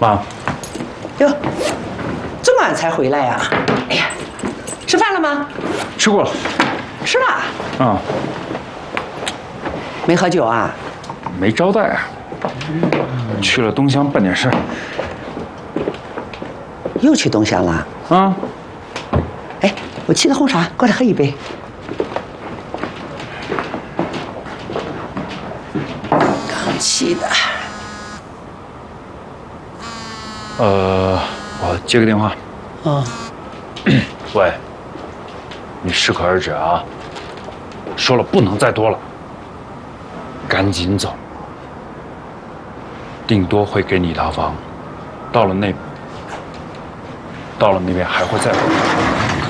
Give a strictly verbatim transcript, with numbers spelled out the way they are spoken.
妈， 哟，这么晚才回来呀？哎呀，吃饭了吗？ 吃过了。 吃了。 啊。 没喝酒啊？ 没招待啊。去了东乡办点事。 又去东乡了？ 啊。 哎，我沏的红茶，过来喝一杯。刚沏的。 呃，我接个电话。 哦。 喂，你适可而止啊！说了不能再多了，赶紧走。顶多会给你一套房，到了那，到了那边还会再回来。